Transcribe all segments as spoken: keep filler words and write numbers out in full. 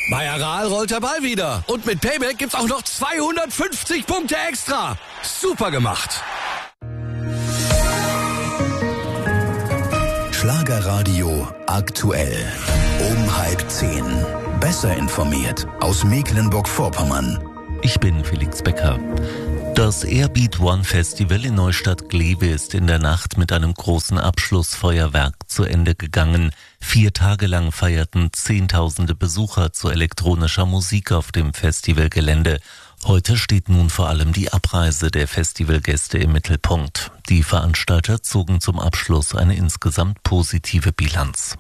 Bei Aral rollt der Ball wieder. Und mit Payback gibt's auch noch zweihundertfünfzig Punkte extra. Super gemacht. Schlagerradio aktuell. Um halb zehn. Besser informiert aus Mecklenburg-Vorpommern. Ich bin Felix Becker. Das Airbeat One Festival in Neustadt-Glewe ist in der Nacht mit einem großen Abschlussfeuerwerk zu Ende gegangen. Vier Tage lang feierten Zehntausende Besucher zu elektronischer Musik auf dem Festivalgelände. Heute steht nun vor allem die Abreise der Festivalgäste im Mittelpunkt. Die Veranstalter zogen zum Abschluss eine insgesamt positive Bilanz.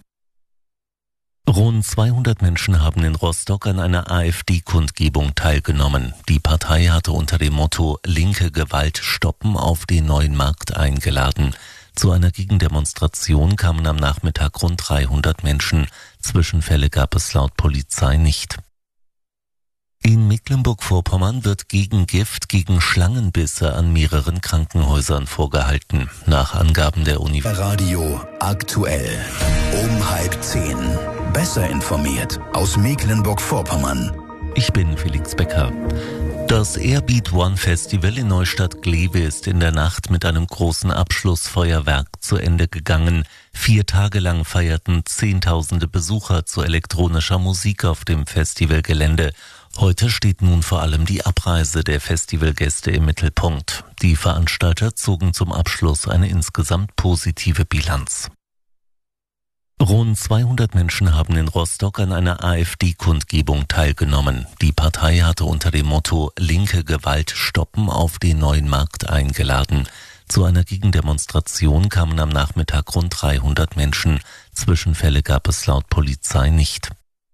Rund zweihundert Menschen haben in Rostock an einer AfD-Kundgebung teilgenommen. Die Partei hatte unter dem Motto »Linke Gewalt stoppen« auf den neuen Markt eingeladen. Zu einer Gegendemonstration kamen am Nachmittag rund dreihundert Menschen. Zwischenfälle gab es laut Polizei nicht. In Mecklenburg-Vorpommern wird Gegengift gegen Schlangenbisse an mehreren Krankenhäusern vorgehalten. Nach Angaben der Universität. Radio aktuell. Um halb zehn. Besser informiert aus Mecklenburg-Vorpommern. Ich bin Felix Becker. Das Airbeat One Festival in Neustadt-Glewe ist in der Nacht mit einem großen Abschlussfeuerwerk zu Ende gegangen. Vier Tage lang feierten Zehntausende Besucher zu elektronischer Musik auf dem Festivalgelände. Heute steht nun vor allem die Abreise der Festivalgäste im Mittelpunkt. Die Veranstalter zogen zum Abschluss eine insgesamt positive Bilanz. Rund zweihundert Menschen haben in Rostock an einer AfD-Kundgebung teilgenommen. Die Partei hatte unter dem Motto »Linke Gewalt stoppen« auf den neuen Markt eingeladen. Zu einer Gegendemonstration kamen am Nachmittag rund dreihundert Menschen. Zwischenfälle gab es laut Polizei nicht.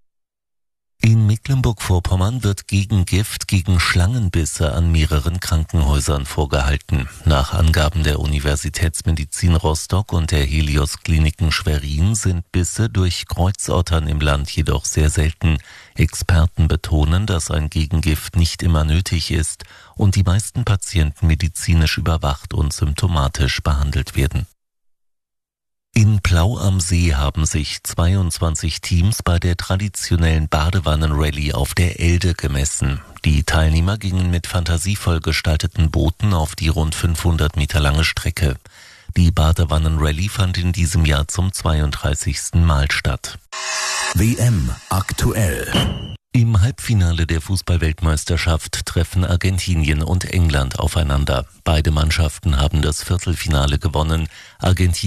In Mecklenburg-Vorpommern wird Gegengift gegen Schlangenbisse an mehreren Krankenhäusern vorgehalten. Nach Angaben der Universitätsmedizin Rostock und der Helios Kliniken Schwerin sind Bisse durch Kreuzottern im Land jedoch sehr selten. Experten betonen, dass ein Gegengift nicht immer nötig ist und die meisten Patienten medizinisch überwacht und symptomatisch behandelt werden. In Plau am See haben sich zweiundzwanzig Teams bei der traditionellen Badewannen-Rallye auf der Elde gemessen. Die Teilnehmer gingen mit fantasievoll gestalteten Booten auf die rund fünfhundert Meter lange Strecke. Die Badewannen-Rallye fand in diesem Jahr zum zweiunddreißigsten Mal statt. W M aktuell. Im Halbfinale der Fußball-Weltmeisterschaft treffen Argentinien und England aufeinander. Beide Mannschaften haben das Viertelfinale gewonnen. Argentinien